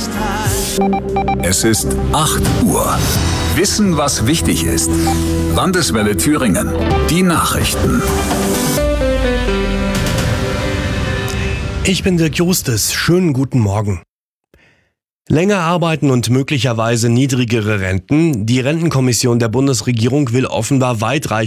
Es ist 8 Uhr. Wissen, was wichtig ist. Landeswelle Thüringen. Die Nachrichten. Ich bin Dirk Justus. Schönen guten Morgen. Länger arbeiten und möglicherweise niedrigere Renten. Die Rentenkommission der Bundesregierung will offenbar weitreichende